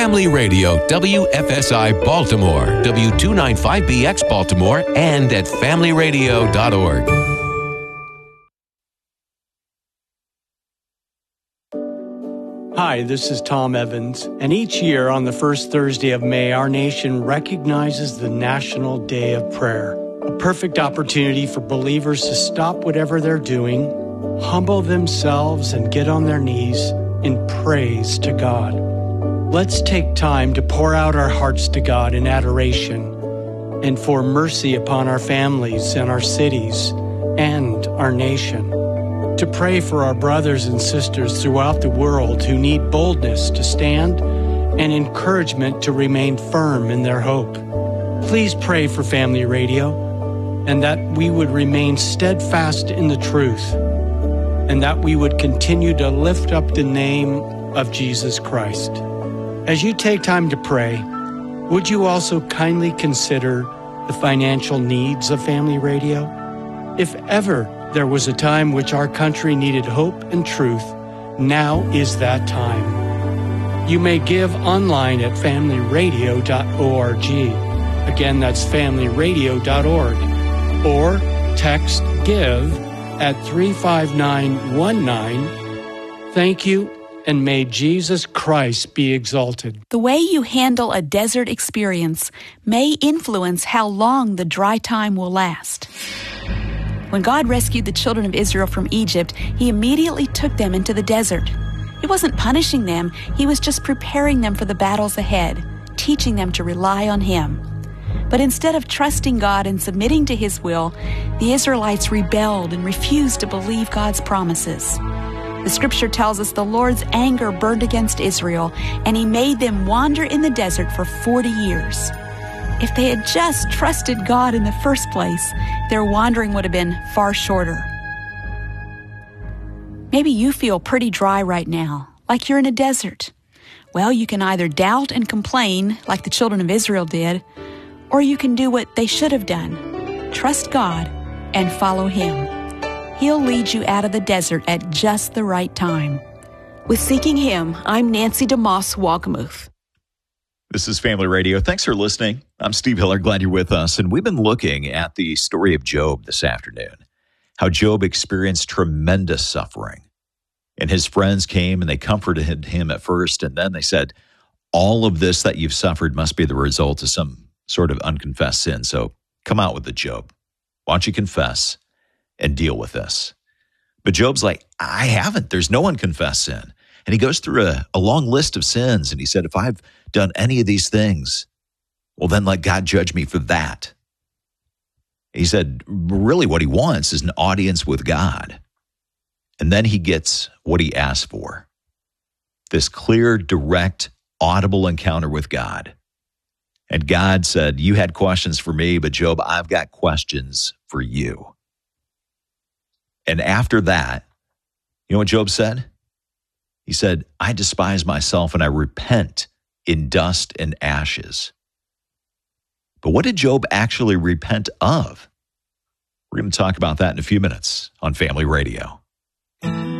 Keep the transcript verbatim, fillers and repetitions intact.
Family Radio, W F S I Baltimore, W two ninety-five B X Baltimore, and at family radio dot org. Hi, this is Tom Evans, and each year on the first Thursday of May, our nation recognizes the National Day of Prayer, a perfect opportunity for believers to stop whatever they're doing, humble themselves, and get on their knees in praise to God. Let's take time to pour out our hearts to God in adoration and for mercy upon our families and our cities and our nation. To pray for our brothers and sisters throughout the world who need boldness to stand and encouragement to remain firm in their hope. Please pray for Family Radio and that we would remain steadfast in the truth and that we would continue to lift up the name of Jesus Christ. As you take time to pray, would you also kindly consider the financial needs of Family Radio? If ever there was a time which our country needed hope and truth, now is that time. You may give online at family radio dot org. Again, that's family radio dot org. Or text GIVE at three five nine one nine. Thank you, and may Jesus Christ be exalted. The way you handle a desert experience may influence how long the dry time will last. When God rescued the children of Israel from Egypt, He immediately took them into the desert. He wasn't punishing them, He was just preparing them for the battles ahead, teaching them to rely on Him. But instead of trusting God and submitting to His will, the Israelites rebelled and refused to believe God's promises. The scripture tells us the Lord's anger burned against Israel, and He made them wander in the desert for forty years. If they had just trusted God in the first place, their wandering would have been far shorter. Maybe you feel pretty dry right now, like you're in a desert. Well, you can either doubt and complain, like the children of Israel did, or you can do what they should have done. Trust God and follow Him. He'll lead you out of the desert at just the right time. With Seeking Him, I'm Nancy DeMoss Walgamuth. This is Family Radio. Thanks for listening. I'm Steve Hiller. Glad you're with us. And we've been looking at the story of Job this afternoon, how Job experienced tremendous suffering. And his friends came and they comforted him at first. And then they said, all of this that you've suffered must be the result of some sort of unconfessed sin. So come out with it, Job. Why don't you confess and deal with this? But Job's like, I haven't. There's no unconfessed sin. And he goes through a, a long list of sins. And he said, if I've done any of these things, well, then let God judge me for that. He said, really what he wants is an audience with God. And then he gets what he asked for. This clear, direct, audible encounter with God. And God said, you had questions for me, but Job, I've got questions for you. And after that, you know what Job said? He said, I despise myself and I repent in dust and ashes. But what did Job actually repent of? We're going to talk about that in a few minutes on Family Radio.